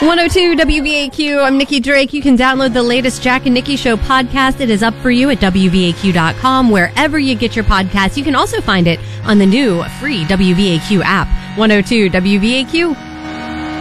102 WVAQ. I'm Nikki Drake. You can download the latest Jack and Nikki Show podcast. It is up for you at WVAQ.com, wherever you get your podcasts. You can also find it on the new free WVAQ app. 102 WVAQ.